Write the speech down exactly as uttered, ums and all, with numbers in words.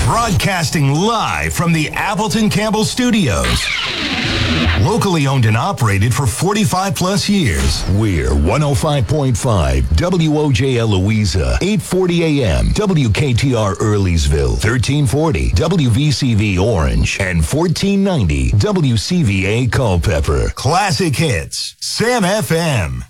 Broadcasting live from the Appleton Campbell Studios. Locally owned and operated for forty-five plus years. We're one oh five point five W O J L Louisa, eight forty A M W K T R Earlysville, thirteen forty W V C V Orange, and fourteen ninety W C V A Culpeper. Classic hits, Sam F M.